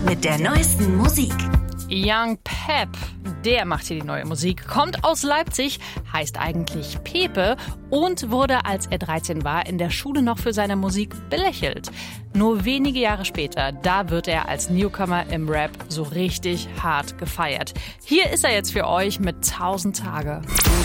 mit der neuesten Musik. Young Pep, der macht hier die neue Musik, kommt aus Leipzig, heißt eigentlich Pepe und wurde, als er 13 war, in der Schule noch für seine Musik belächelt. Nur wenige Jahre später, da wird er als Newcomer im Rap so richtig hart gefeiert. Hier ist er jetzt für euch mit 1000 Tage.